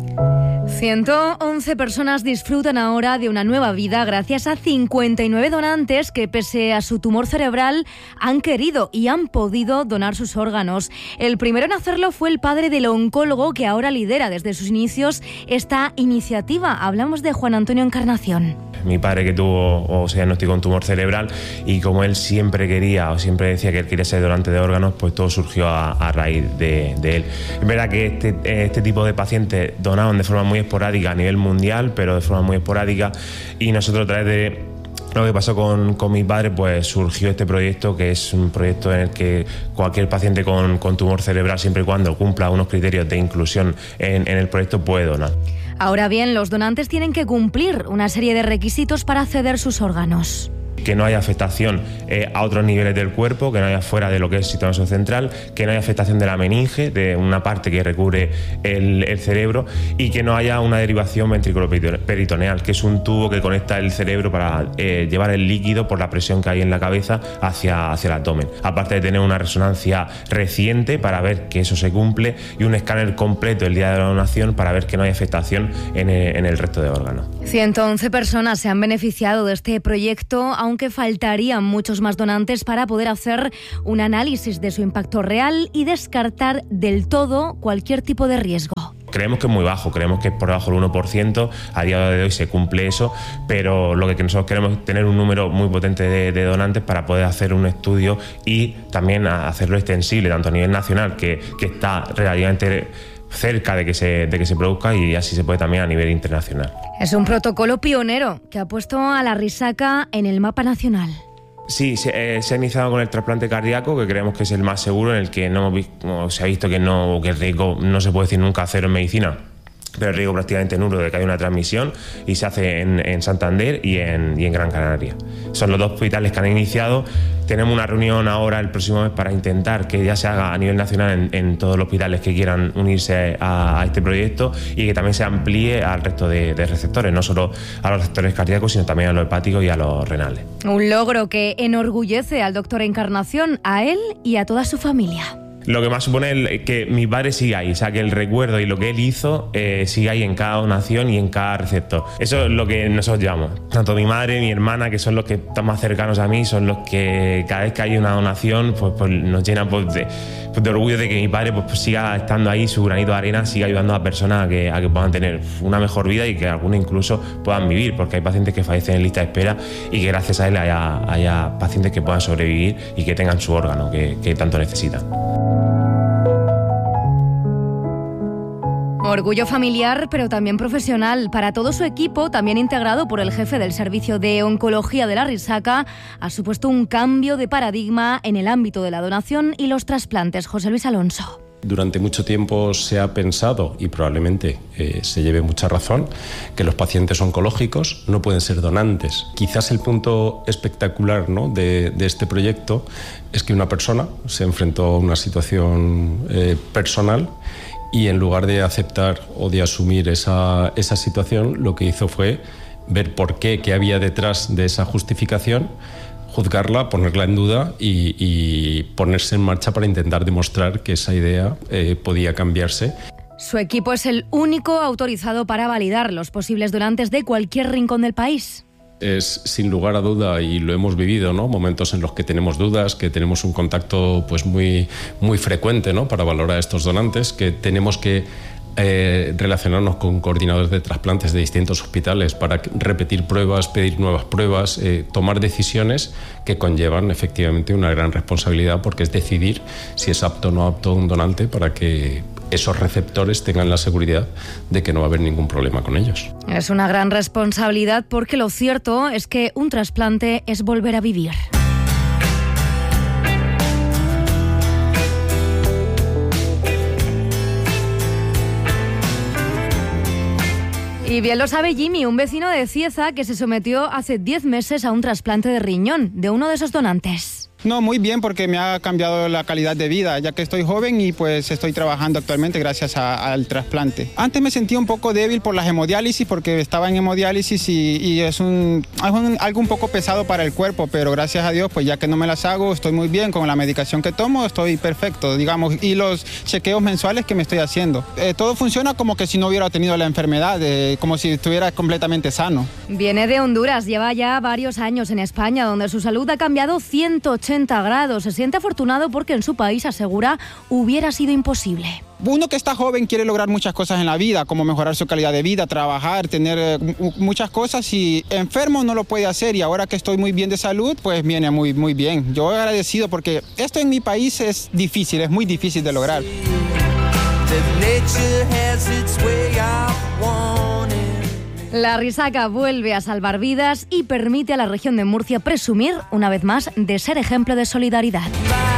111 personas disfrutan ahora de una nueva vida gracias a 59 donantes que, pese a su tumor cerebral, han querido y han podido donar sus órganos. El primero en hacerlo fue el padre del oncólogo que ahora lidera desde sus inicios esta iniciativa. Hablamos de Juan Antonio Encarnación. Mi padre, que se diagnosticó un tumor cerebral, y como él siempre quería o siempre decía que él quería ser donante de órganos, pues todo surgió a raíz de él. Es verdad que este tipo de pacientes donaban de forma muy esporádica a nivel mundial, pero de forma muy esporádica, y nosotros, a través de lo que pasó con mi padre, pues surgió este proyecto, que es un proyecto en el que cualquier paciente con tumor cerebral, siempre y cuando cumpla unos criterios de inclusión en el proyecto, puede donar. Ahora bien, los donantes tienen que cumplir una serie de requisitos para ceder sus órganos. Que no haya afectación a otros niveles del cuerpo, que no haya fuera de lo que es el sistema nervioso central, que no haya afectación de la meninge, de una parte que recubre el cerebro, y que no haya una derivación ventriculoperitoneal, que es un tubo que conecta el cerebro para llevar el líquido por la presión que hay en la cabeza hacia el abdomen. Aparte de tener una resonancia reciente para ver que eso se cumple, y un escáner completo el día de la donación para ver que no hay afectación en el resto de órganos. 111 personas se han beneficiado de este proyecto, aunque faltarían muchos más donantes para poder hacer un análisis de su impacto real y descartar del todo cualquier tipo de riesgo. Creemos que es muy bajo, creemos que es por debajo del 1%, a día de hoy se cumple eso, pero lo que nosotros queremos es tener un número muy potente de donantes para poder hacer un estudio y también hacerlo extensible, tanto a nivel nacional, que está relativamente cerca de que se produzca, y así se puede también a nivel internacional. Es un protocolo pionero que ha puesto a la risaca en el mapa nacional. Sí, se ha iniciado con el trasplante cardíaco, que creemos que es el más seguro, en el que se ha visto que el riesgo no se puede decir nunca cero en medicina, pero el riesgo prácticamente nulo de que haya una transmisión, y se hace en Santander y en Gran Canaria. Son los dos hospitales que han iniciado. Tenemos una reunión ahora el próximo mes para intentar que ya se haga a nivel nacional en todos los hospitales que quieran unirse a este proyecto, y que también se amplíe al resto de receptores, no solo a los receptores cardíacos, sino también a los hepáticos y a los renales. Un logro que enorgullece al doctor Encarnación, a él y a toda su familia. Lo que más supone es que mi padre sigue ahí, o sea, que el recuerdo y lo que él hizo sigue ahí en cada donación y en cada receptor. Eso es lo que nosotros llevamos. Tanto mi madre, mi hermana, que son los que están más cercanos a mí, son los que cada vez que hay una donación pues nos llenan de orgullo de que mi padre pues siga estando ahí, su granito de arena, siga ayudando a personas a que puedan tener una mejor vida, y que algunos incluso puedan vivir, porque hay pacientes que fallecen en lista de espera, y que gracias a él haya pacientes que puedan sobrevivir y que tengan su órgano que tanto necesitan. Orgullo familiar, pero también profesional para todo su equipo, también integrado por el jefe del Servicio de Oncología de la Risaca. Ha supuesto un cambio de paradigma en el ámbito de la donación y los trasplantes. José Luis Alonso. Durante mucho tiempo se ha pensado, y probablemente se lleve mucha razón, que los pacientes oncológicos no pueden ser donantes. Quizás el punto espectacular, ¿no?, de este proyecto es que una persona se enfrentó a una situación personal, y en lugar de aceptar o de asumir esa situación, lo que hizo fue ver por qué había detrás de esa justificación, juzgarla, ponerla en duda y ponerse en marcha para intentar demostrar que esa idea podía cambiarse. Su equipo es el único autorizado para validar los posibles donantes de cualquier rincón del país. Es sin lugar a duda, y lo hemos vivido, ¿no?, momentos en los que tenemos dudas, que tenemos un contacto pues muy frecuente, ¿no?, para valorar a estos donantes, que tenemos que relacionarnos con coordinadores de trasplantes de distintos hospitales para repetir pruebas, pedir nuevas pruebas, tomar decisiones que conllevan efectivamente una gran responsabilidad, porque es decidir si es apto o no apto un donante, para que esos receptores tengan la seguridad de que no va a haber ningún problema con ellos. Es una gran responsabilidad, porque lo cierto es que un trasplante es volver a vivir. Y bien lo sabe Jimmy, un vecino de Cieza que se sometió hace 10 meses a un trasplante de riñón de uno de esos donantes. No, muy bien, porque me ha cambiado la calidad de vida, ya que estoy joven y pues estoy trabajando actualmente gracias al trasplante. Antes me sentía un poco débil por las hemodiálisis, porque estaba en hemodiálisis y es algo un poco pesado para el cuerpo, pero gracias a Dios, pues ya que no me las hago, estoy muy bien. Con la medicación que tomo, estoy perfecto, digamos, y los chequeos mensuales que me estoy haciendo. Todo funciona como que si no hubiera tenido la enfermedad, como si estuviera completamente sano. Viene de Honduras, lleva ya varios años en España, donde su salud ha cambiado 180 grados. Se siente afortunado porque en su país, asegura, hubiera sido imposible. Uno que está joven quiere lograr muchas cosas en la vida, como mejorar su calidad de vida, trabajar, tener muchas cosas, y enfermo no lo puede hacer, y ahora que estoy muy bien de salud, pues viene muy, muy bien. Yo agradecido porque esto en mi país es difícil, es muy difícil de lograr. La Risaca vuelve a salvar vidas y permite a la región de Murcia presumir, una vez más, de ser ejemplo de solidaridad.